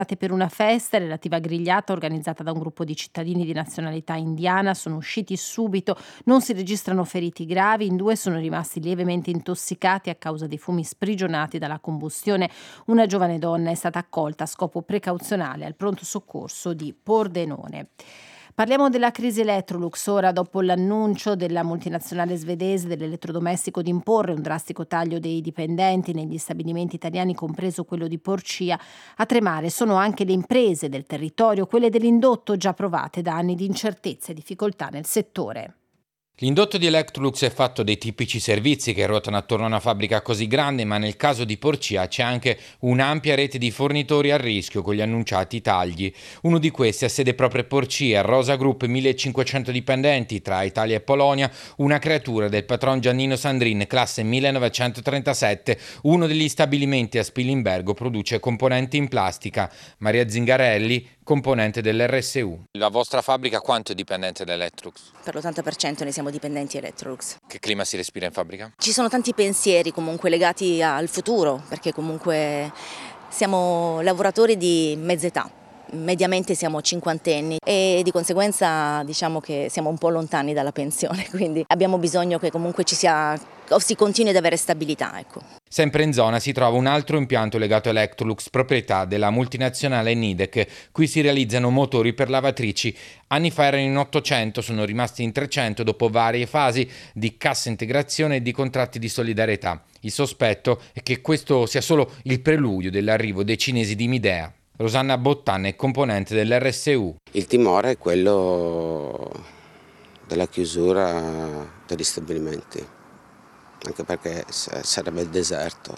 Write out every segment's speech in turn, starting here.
Per una festa relativa grigliata organizzata da un gruppo di cittadini di nazionalità indiana. Sono usciti subito, non si registrano feriti gravi, in 2 sono rimasti lievemente intossicati a causa dei fumi sprigionati dalla combustione. Una giovane donna è stata accolta a scopo precauzionale al pronto soccorso di Pordenone. Parliamo della crisi Electrolux ora, dopo l'annuncio della multinazionale svedese dell'elettrodomestico di imporre un drastico taglio dei dipendenti negli stabilimenti italiani, compreso quello di Porcia. A tremare sono anche le imprese del territorio, quelle dell'indotto già provate da anni di incertezza e difficoltà nel settore. L'indotto di Electrolux è fatto dei tipici servizi che ruotano attorno a una fabbrica così grande, ma nel caso di Porcia c'è anche un'ampia rete di fornitori a rischio con gli annunciati tagli. Uno di questi ha sede proprio a Porcia, Rosa Group, 1500 dipendenti tra Italia e Polonia, una creatura del patron Giannino Sandrin, classe 1937. Uno degli stabilimenti a Spilimbergo produce componenti in plastica. Maria Zingarelli, componente dell'RSU. La vostra fabbrica quanto è dipendente da Electrolux? Per l'80% ne siamo dipendenti Electrolux. Che clima si respira in fabbrica? Ci sono tanti pensieri comunque legati al futuro, perché comunque siamo lavoratori di mezza età. Mediamente siamo cinquantenni e di conseguenza diciamo che siamo un po' lontani dalla pensione, quindi abbiamo bisogno che comunque ci sia o si continui ad avere stabilità, ecco. Sempre in zona si trova un altro impianto legato a Electrolux, proprietà della multinazionale Nidec. Qui si realizzano motori per lavatrici. Anni fa erano in 800, sono rimasti in 300 dopo varie fasi di cassa integrazione e di contratti di solidarietà. Il sospetto è che questo sia solo il preludio dell'arrivo dei cinesi di Midea. Rosanna Bottan è componente dell'RSU. Il timore è quello della chiusura degli stabilimenti, anche perché sarebbe il deserto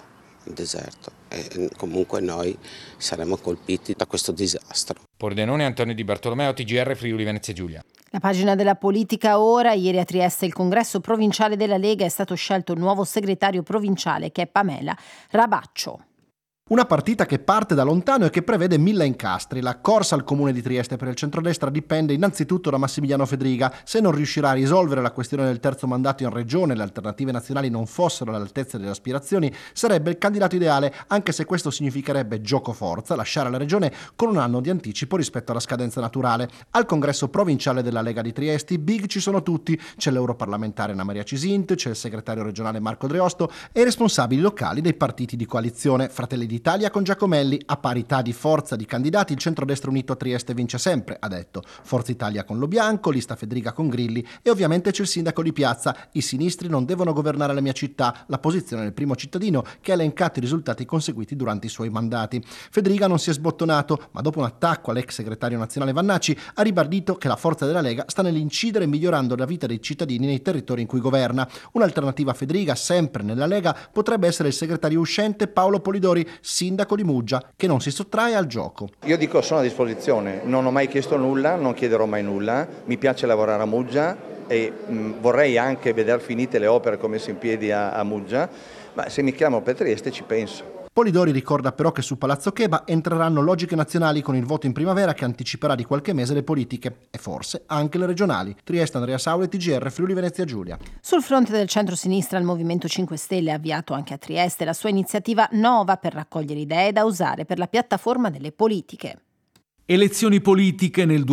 e comunque noi saremo colpiti da questo disastro. Pordenone, Antonio Di Bartolomeo, TGR Friuli Venezia Giulia. La pagina della politica ora. Ieri a Trieste il congresso provinciale della Lega è stato scelto il nuovo segretario provinciale, che è Pamela Rabaccio. Una partita che parte da lontano e che prevede 1000 incastri. La corsa al comune di Trieste per il centrodestra dipende innanzitutto da Massimiliano Fedriga. Se non riuscirà a risolvere la questione del terzo mandato in regione e le alternative nazionali non fossero all'altezza delle aspirazioni, sarebbe il candidato ideale, anche se questo significherebbe giocoforza, lasciare la regione con un anno di anticipo rispetto alla scadenza naturale. Al congresso provinciale della Lega di Trieste i big ci sono tutti. C'è l'europarlamentare Anna Maria Cisint, c'è il segretario regionale Marco Dreosto e i responsabili locali dei partiti di coalizione. Fratelli d'Italia con Giacomelli. A parità di forza di candidati il centrodestra unito a Trieste vince sempre, ha detto. Forza Italia con Lo Bianco, lista Fedriga con Grilli e ovviamente c'è il sindaco di Piazza. I sinistri non devono governare la mia città, la posizione del primo cittadino che ha elencato i risultati conseguiti durante i suoi mandati. Fedriga non si è sbottonato, ma dopo un attacco all'ex segretario nazionale Vannacci ha ribadito che la forza della Lega sta nell'incidere migliorando la vita dei cittadini nei territori in cui governa. Un'alternativa a Fedriga, sempre nella Lega, potrebbe essere il segretario uscente Paolo Polidori, sindaco di Muggia, che non si sottrae al gioco. Io dico sono a disposizione, non ho mai chiesto nulla, non chiederò mai nulla, mi piace lavorare a Muggia e vorrei anche vedere finite le opere che ho messo in piedi a Muggia, ma se mi chiamo per Trieste ci penso. Polidori ricorda però che su Palazzo Cheba entreranno logiche nazionali con il voto in primavera che anticiperà di qualche mese le politiche e forse anche le regionali. Trieste, Andrea Saule, TGR Friuli Venezia Giulia. Sul fronte del centro-sinistra il Movimento 5 Stelle ha avviato anche a Trieste la sua iniziativa Nova per raccogliere idee da usare per la piattaforma delle politiche. Elezioni politiche nel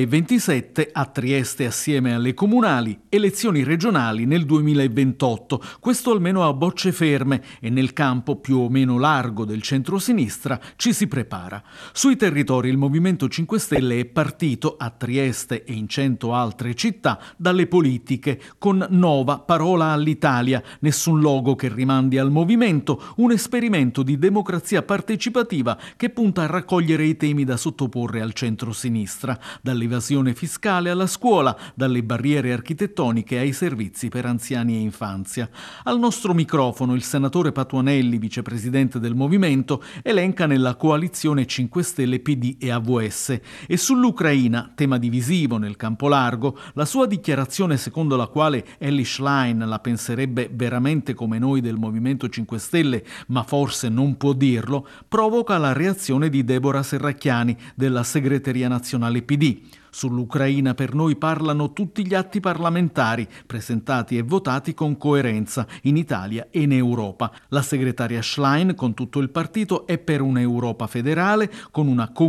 2027 a Trieste assieme alle comunali, elezioni regionali nel 2028, questo almeno a bocce ferme e nel campo più o meno largo del centro-sinistra ci si prepara. Sui territori il Movimento 5 Stelle è partito a Trieste e in 100 altre città dalle politiche con Nova, parola all'Italia, nessun logo che rimandi al movimento, un esperimento di democrazia partecipativa che punta a raccogliere i temi da sottoporre al centro-sinistra, dall'evasione fiscale alla scuola, dalle barriere architettoniche ai servizi per anziani e infanzia. Al nostro microfono il senatore Patuanelli, vicepresidente del movimento, elenca nella coalizione 5 Stelle PD e AVS e sull'Ucraina, tema divisivo nel campo largo, la sua dichiarazione secondo la quale Elly Schlein la penserebbe veramente come noi del Movimento 5 Stelle, ma forse non può dirlo, provoca la reazione di Deborah Serracchiani della segreteria nazionale PD. Sull'Ucraina per noi parlano tutti gli atti parlamentari presentati e votati con coerenza in Italia e in Europa. La segretaria Schlein con tutto il partito è per un'Europa federale con una